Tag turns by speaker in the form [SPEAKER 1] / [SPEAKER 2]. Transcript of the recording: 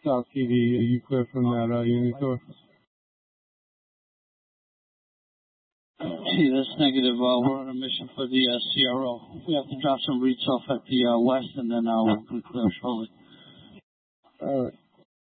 [SPEAKER 1] South TV. Are you clear from that unit door?
[SPEAKER 2] That's negative. We're on a mission for the CRO. We have to drop some reeds off at the west, and then we'll be clear shortly.
[SPEAKER 1] All right.